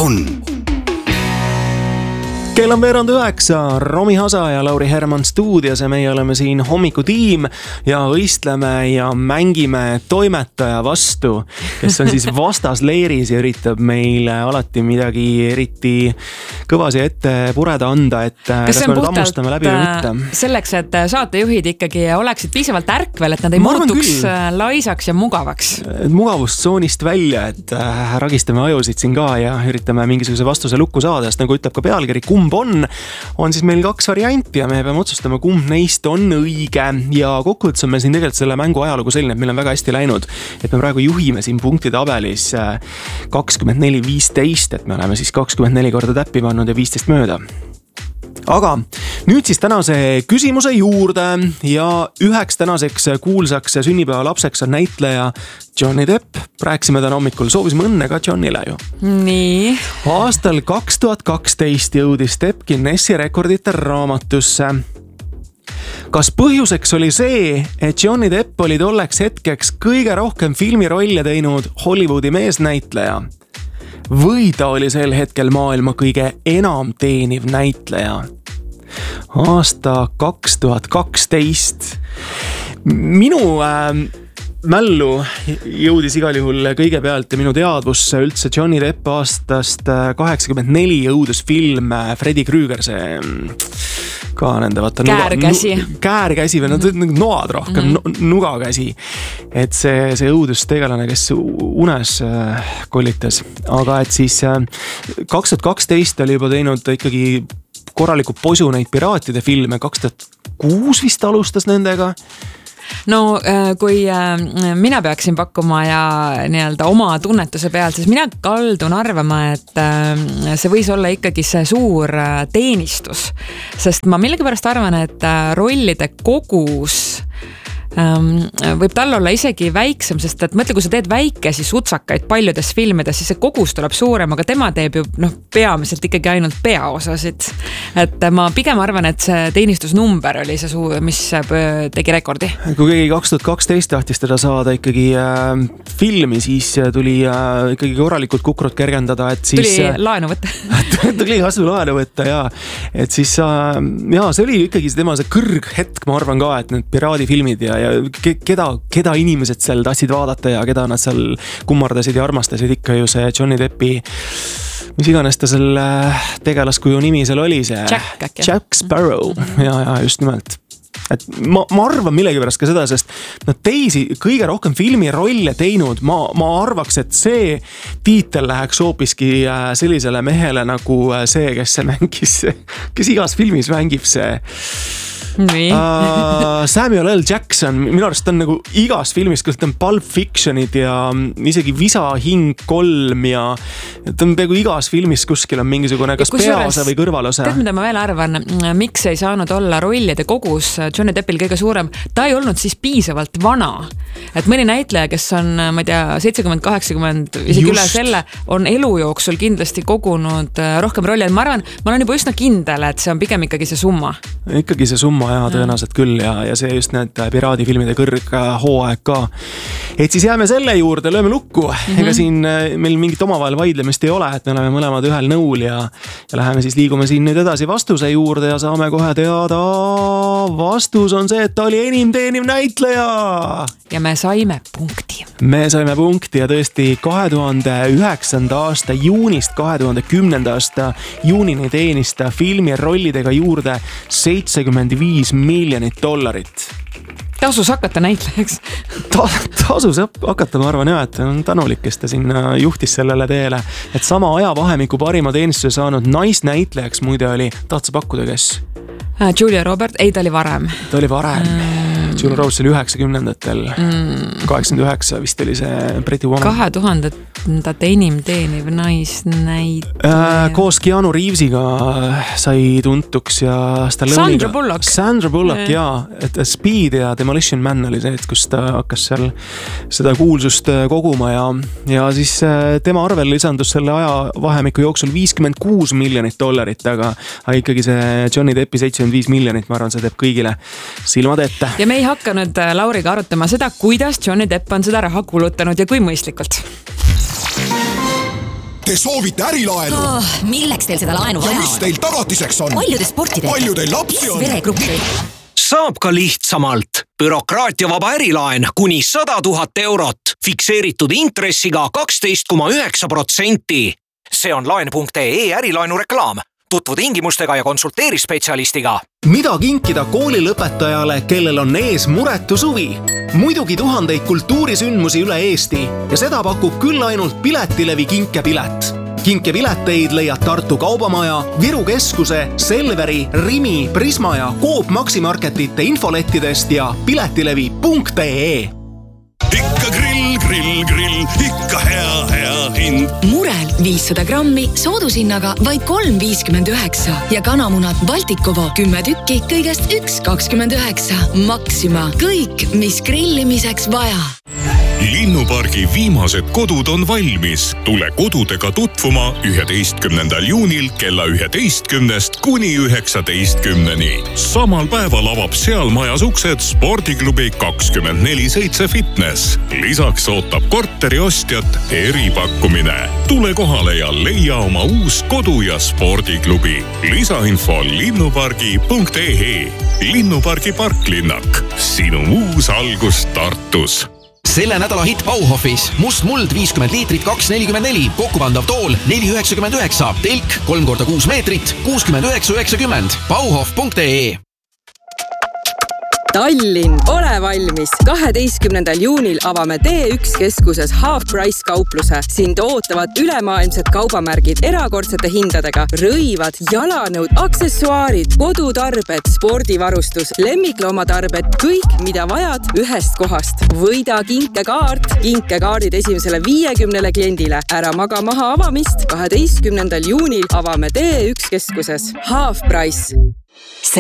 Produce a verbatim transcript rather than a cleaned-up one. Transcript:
on. Kell on veerand üheksa, Romi Hasa ja Lauri Herman stuudios ja meie oleme siin hommikutiim ja võistleme ja mängime toimetaja vastu, kes on siis vastasleiris ja üritab meile alati midagi eriti kõvasi ette pureda anda, et kas, kas me nüüd hammustame läbi või mitte. Selleks, et saatejuhid ikkagi oleksid piisavalt ärkvel, et nad ei Ma muutuks laisaks ja mugavaks. Mugavustsoonist välja, et ragistame ajusid siin ka ja üritame mingisuguse vastuse lukku saada, sest nagu ütleb ka pealkiri, kumb on, on siis meil kaks varianti ja me peame otsustama, kumb neist on õige ja kokkuvõttes on meil siin tegelikult selle mängu ajalugu selline, et meil on väga hästi läinud, et me praegu juhime siin punktitabelis kakskümmend neli viisteist, et me oleme siis kakskümmend neli korda täppi pannud ja viisteist mööda. Aga nüüd siis tänase küsimuse juurde ja üheks tänaseks kuulsaks sünnipäeva lapseks on näitleja Johnny Depp. Rääkisime täna hommikul, soovisime õnne ka Johnny'le ju. Nii. Aastal kaks tuhat kaksteist jõudis Depp Guinessi rekordite raamatusse. Kas põhjuseks oli see, et Johnny Depp oli tolleks hetkeks kõige rohkem filmirolle teinud Hollywoodi meesnäitleja? Või ta oli sel hetkel maailma kõige enam teeniv näitleja? Aasta kaks tuhat kaksteist. Minu äh, mällu jõudis igal juhul kõigepealt ja minu teadvusse üldse Johnny Depp aastast kaheksakümmend neli õudusfilm Freddy Krueger, see ka nende vaata käärkäsi nuga, käärkäsi või mm-hmm. noad rohkem mm-hmm. nugakäsi, et see, see õudustegelane, kes unes äh, kollitas, aga et siis äh, kaks tuhat kaksteist oli juba teinud ikkagi korraliku posu neid piraatide filme, kaks tuhat kuus vist alustas nendega. No kui mina peaksin pakkuma ja nii-öelda oma tunnetuse pealt, siis mina kaldun arvama, et see võis olla ikkagi see suur teenistus, sest ma millegipärast arvan, et rollide kogus võib tal olla isegi väiksem, sest et mõtle, kui sa teed väikesi sutsakaid paljudes filmides, siis see kogus tuleb suurem, aga tema teeb ju noh, peamiselt ikkagi ainult peaosasid. Et ma pigem arvan, et see teenistusnumber oli see suu, mis tegi rekordi. Kui keegi kaks tuhat kaksteist tahtis teda saada ikkagi äh, filmi, siis tuli äh, ikkagi korralikult kukrut kergendada, et siis... Tuli äh, laenu võtta. tuli kasvu laenu võtta, jaa. Et siis, äh, jaa, see oli ikkagi see tema see kõrghetk, ma arvan ka, et need piraadifilmid ja, ja keda, keda inimesed seal tahtsid vaadata ja keda nad seal kummardasid ja armastasid ikka ju see Johnny Deppi, mis iganes ta selle tegelaskuju nimi seal oli, see Jack, Jack Sparrow ja, ja just nimelt. Et ma, ma arvan millegipärast ka seda, sest nad teisi kõige rohkem filmirolle teinud, ma, ma arvaks, et see tiitel läheks hoopiski sellisele mehele nagu see, kes see mängis, kes igas filmis mängib see uh, Samuel L. Jackson, minu arust on nagu igas filmis, kus ta on Pulp Fictionid ja isegi Visa hing kolm ja ta on peaaegu igas filmis kuskil on mingisugune kas peaosa või kõrvalose. Tead, mida ma veel arvan, miks ei saanud olla rollide kogus Johnny Deppil kõige suurem, ta ei olnud siis piisavalt vana. Et mõni näitleja, kes on, ma ei tea, seitsekümmend kaheksakümmend, isegi üle selle, on elu jooksul kindlasti kogunud rohkem rolli. Ma arvan, ma olen juba üsna kindel, et see on pigem ikkagi see summa. Ikkagi see summa, jah, tõenäoliselt küll ja, ja see just need piraadifilmide kõrg hooaeg ka. Et siis jääme selle juurde, lööme lukku. Mm-hmm. Ega siin meil mingit omavahel vaidlemist ei ole, et me oleme mõlemad ühel nõul ja, ja läheme siis liigume siin nüüd edasi vastuse juurde ja saame kohe teada. Vastus on see, et ta oli enim teeniv näitleja. Ja me saime punkti. Me saime punkti ja tõesti kahe tuhande üheksanda aasta juunist kahe tuhande kümnenda aasta juunini teenis ta filmi rollidega juurde seitsekümmend viis miljonit dollarit. Tasus hakata näitlejaks. Ta, tasus hakata, ma arvan, jah, et on tänulik, kes ta sinna juhtis sellele teele. Et sama ajavahemiku parima teenistuse saanud naisnäitlejaks muide oli, tahtsa pakkuda, kes? Julia Robert, ei ta oli varem. Ta oli varem. Mm. Julia Roberts oli üheksakümnendatel. Mm. kaheksakümmend üheksa vist oli see Pretty Woman. kahe tuhandet enim teeniv naisnäitleja. Äh, koos Keanu Reevesiga sai tuntuks ja Sandra Bullock. Sandra Bullock, mm. jaa. Et Speed ja Demolition Man oli see, et kus ta hakkas seal seda kuulsust koguma ja, ja siis tema arvel lisandus selle aja vahemiku jooksul viiskümmend kuus miljonit dollarit, aga ikkagi see Johnny Deppi seitsekümmend viis miljonit, ma arvan, see teeb kõigile silmad ette. Ja me ei hakka nüüd Lauriga arutama seda, kuidas Johnny Depp on seda raha kulutanud ja kui mõistlikult. Te soovite ärilaenu? Oh, milleks teil seda laenu vaja ja on? mis teil tagatiseks on? Palju te sporti teete? Palju teil lapsi on? Veregruppi. Saab ka lihtsamalt. Bürokraatiavaba ärilaen kuni sada tuhat eurot. Fikseeritud intressiga kaksteist koma üheksa protsenti. See on laen punkt ee ärilaenu reklaam. Tutvu tingimustega ja konsulteeri spetsialistiga. Mida kinkida koolilõpetajale, kellel on ees muretu suvi? Muidugi tuhandeid kultuurisündmusi üle Eesti ja seda pakub küll ainult Piletilevi kinkepilet. Kinkepileteid leiad Tartu Kaubamaja, Viru Keskuse, Selveri, Rimi, Prisma ja Coop Maximarketite infolettidest ja piletilevi punkt ee. Ikka grill, grill, grill, ikka hea, hea hind. Murel viissada grammi soodushinnaga vaid kolm viiskümmend üheksa ja kanamunad Baltikovo kümme tükki kõigest üks kakskümmend üheksa. Maxima. Kõik, mis grillimiseks vaja. Linnupargi viimased kodud on valmis. Tule kodudega tutvuma üheteistkümnendal juunil kella üheteistkümnest kuni üheksateistkümneni. Samal päeval avab seal majas uksed spordiklubi kakskümmend neli seitse fitness. Lisaks ootab korteri ostjat eripakkumine. Tule kohale ja leia oma uus kodu- ja spordiklubi. Lisainfo linnupargi punkt ee. Linnupargi parklinnak. Sinu uus algus Tartus. Selle nädala hitt Bauhofis. Must muld viiskümmend liitrit kaks nelikümmend neli. Kokkupandav tool neli üheksakümmend üheksa. Telk kolm korda kuus meetrit kuuskümmend üheksa üheksakümmend. Bauhof punkt ee. Tallinn, ole valmis! kaheteistkümnendal juunil avame D üks keskuses Half Price kaupluse. Sind ootavad ülemaailmsed kaubamärgid erakordsete hindadega. Rõivad, jalanõud, aksessuaarid, kodutarbed, spordivarustus, lemmikloomatarbed, kõik, mida vajad ühest kohast. Võida kinkekaart. Kinkekaardid esimesele viiekümnele kliendile. Ära maga maha avamist. kaheteistkümnendal juunil avame D üks keskuses Half Price.